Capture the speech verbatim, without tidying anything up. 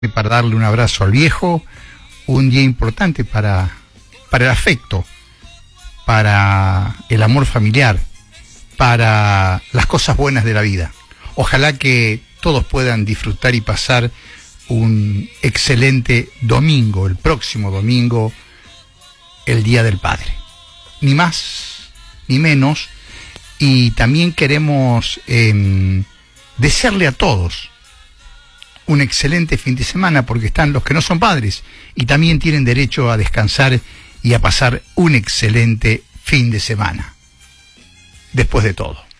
para darle un abrazo al viejo, un día importante para, para el afecto, para el amor familiar, para las cosas buenas de la vida. Ojalá que todos puedan disfrutar y pasar un excelente domingo, el próximo domingo, el Día del Padre. Ni más, ni menos. Y también queremos eh, desearle a todos un excelente fin de semana, porque están los que no son padres y también tienen derecho a descansar y a pasar un excelente fin de semana. Después de todo.